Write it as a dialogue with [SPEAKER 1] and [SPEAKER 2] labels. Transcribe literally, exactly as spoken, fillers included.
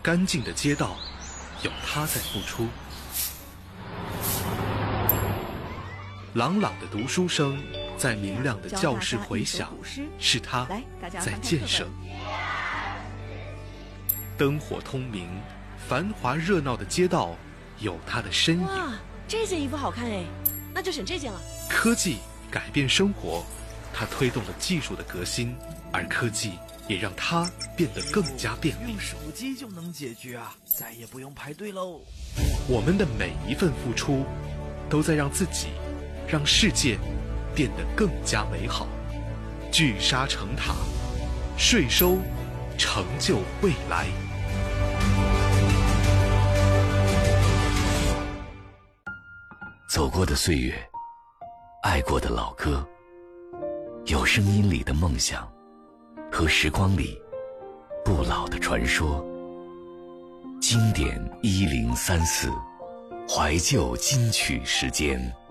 [SPEAKER 1] 干净的街道，有他在付出；朗朗的读书声在明亮的教室回响，是他在建设；灯火通明、繁华热闹的街道，有他的身影。
[SPEAKER 2] 哇，这件衣服好看哎，那就选这件了。
[SPEAKER 1] 科技改变生活，它推动了技术的革新，而科技也让它变得更加便利。
[SPEAKER 3] 用手机就能解决啊，再也不用排队喽。
[SPEAKER 1] 我们的每一份付出，都在让自己、让世界变得更加美好。聚沙成塔，税收成就未来。
[SPEAKER 4] 走过的岁月，爱过的老歌，有声音里的梦想，和时光里不老的传说。经典一零三四，怀旧金曲时间。